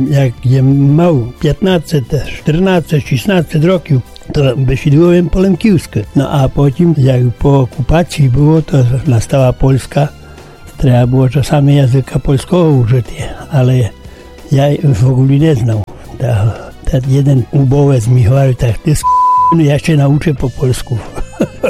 jak jem mały, 15, 14, 16 rokів, to wyszydziłem polem kiuskę. No a potem, jak po okupacji było, to nastała Polska, trzeba było czasami języka polskiego użyć, ale ja w ogóle nie znał. Ten jeden ubowec mi mówił, tak ty ja się nauczę po polsku.